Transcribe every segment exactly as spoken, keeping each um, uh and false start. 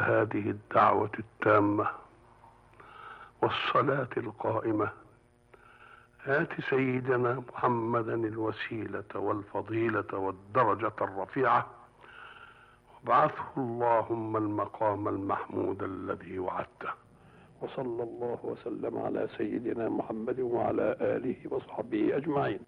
هذه الدعوة التامة والصلاة القائمة آت سيدنا محمدا الوسيلة والفضيلة والدرجة الرفيعة وابعثه اللهم المقام المحمود الذي وعدته. وصلى الله وسلم على سيدنا محمد وعلى آله وصحبه أجمعين.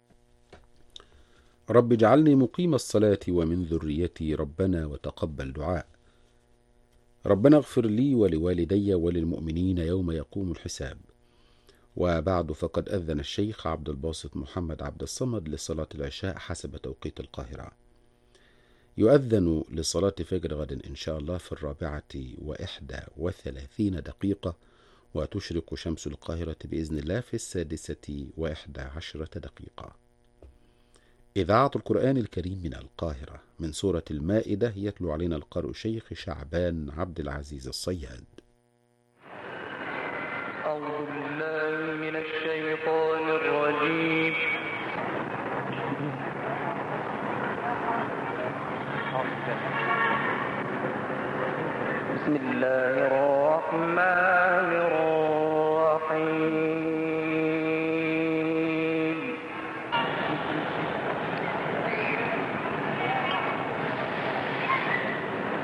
رب اجعلني مقيم الصلاة ومن ذريتي ربنا وتقبل دعاء. ربنا اغفر لي ولوالدي وللمؤمنين يوم يقوم الحساب. وبعد، فقد أذن الشيخ عبد الباسط محمد عبد الصمد لصلاة العشاء حسب توقيت القاهرة. يؤذن لصلاة فجر غد إن شاء الله في الرابعة وإحدى وثلاثين دقيقة، وتشرق شمس القاهرة بإذن الله في السادسة وإحدى عشرة دقيقة. إذاعة القرآن الكريم من القاهرة، من سورة المائدة، يتلو علينا القارئ شيخ شعبان عبد العزيز الصياد. أعوذ بالله من الشيطان الرجيم. بسم الله الرحمن الرحيم.